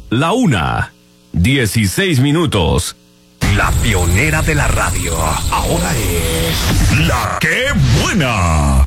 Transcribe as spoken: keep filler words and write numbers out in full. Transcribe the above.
La una, dieciséis minutos. La pionera de la radio, ahora es La Qué Buena.